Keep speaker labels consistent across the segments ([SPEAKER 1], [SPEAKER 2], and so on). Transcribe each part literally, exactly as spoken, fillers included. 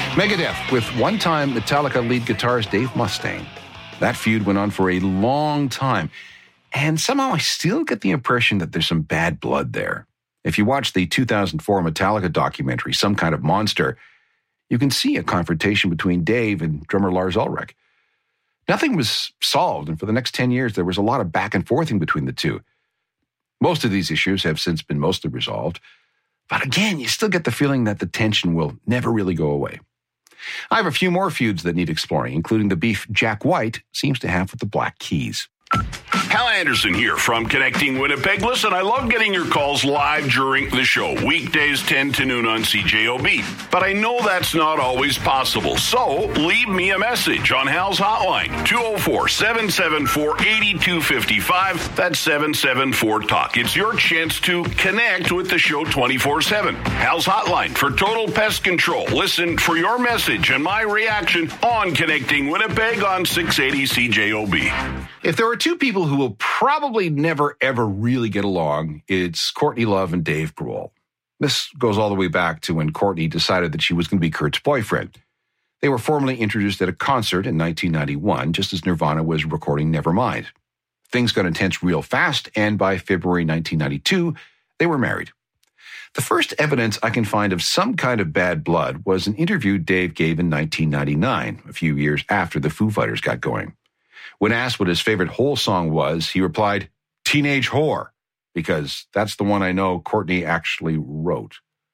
[SPEAKER 1] Megadeth with one-time Metallica lead guitarist Dave Mustaine. That feud went on for a long time. And somehow I still get the impression that there's some bad blood there. If you watch the two thousand four Metallica documentary, Some Kind of Monster, you can see a confrontation between Dave and drummer Lars Ulrich. Nothing was solved, and for the next ten years, there was a lot of back and forthing between the two. Most of these issues have since been mostly resolved. But again, you still get the feeling that the tension will never really go away. I have a few more feuds that need exploring, including the beef Jack White seems to have with the Black Keys.
[SPEAKER 2] Hal Anderson here from Connecting Winnipeg. Listen, I love getting your calls live during the show, weekdays ten to noon on C J O B. But I know that's not always possible, so leave me a message on Hal's hotline, two oh four, seven seven four, eight two five five. That's seven seven four talk. It's your chance to connect with the show twenty-four seven. Hal's hotline for total pest control. Listen for your message and my reaction on Connecting Winnipeg on six eighty C J O B.
[SPEAKER 1] If there are two people who will probably never, ever really get along, it's Courtney Love and Dave Grohl. This goes all the way back to when Courtney decided that she was going to be Kurt's boyfriend. They were formally introduced at a concert in nineteen ninety-one, just as Nirvana was recording Nevermind. Things got intense real fast, and by February nineteen ninety-two, they were married. The first evidence I can find of some kind of bad blood was an interview Dave gave in nineteen ninety-nine, a few years after the Foo Fighters got going. When asked what his favorite Hole song was, he replied, Teenage Whore, because that's the one I know Courtney actually wrote.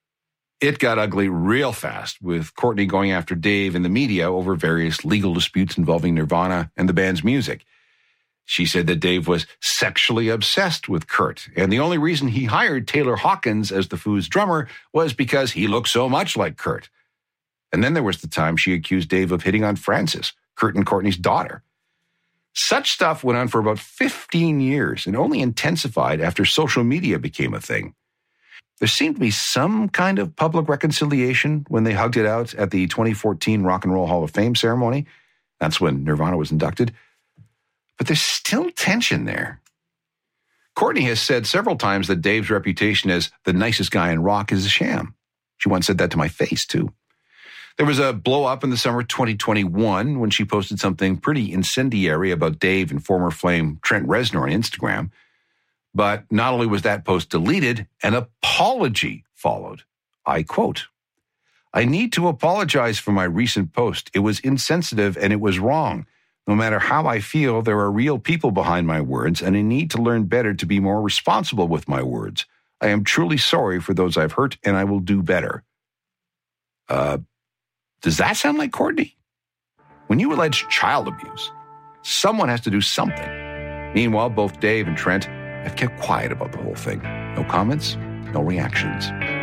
[SPEAKER 1] It got ugly real fast, with Courtney going after Dave in the media over various legal disputes involving Nirvana and the band's music. She said that Dave was sexually obsessed with Kurt, and the only reason he hired Taylor Hawkins as the Foo's drummer was because he looked so much like Kurt. And then there was the time she accused Dave of hitting on Frances, Kurt and Courtney's daughter. Such stuff went on for about fifteen years and only intensified after social media became a thing. There seemed to be some kind of public reconciliation when they hugged it out at the twenty fourteen Rock and Roll Hall of Fame ceremony. That's when Nirvana was inducted. But there's still tension there. Courtney has said several times that Dave's reputation as the nicest guy in rock is a sham. She once said that to my face, too. There was a blow-up in the summer of twenty twenty-one when she posted something pretty incendiary about Dave and former Flame Trent Reznor on Instagram. But not only was that post deleted, an apology followed. I quote, I need to apologize for my recent post. It was insensitive and it was wrong. No matter how I feel, there are real people behind my words, and I need to learn better to be more responsible with my words. I am truly sorry for those I've hurt, and I will do better. Uh... Does that sound like Courtney? When you allege child abuse, someone has to do something. Meanwhile, both Dave and Trent have kept quiet about the whole thing. No comments, no reactions.